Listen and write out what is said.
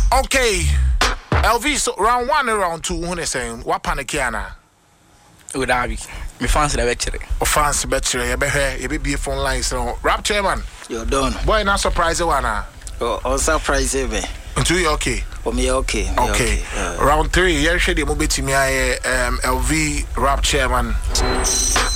Okay. LV, so round 1 and round 2, who is saying, what panikiana? Would I be? Me fancy the lecture. Or fancy better, you be phone lines. So, rap chairman. You're done. Boy, not surprise one. Oh, surprise me. Until you okay. For me, okay. Okay. Round 3, you're ready to move to me. LV rap chairman.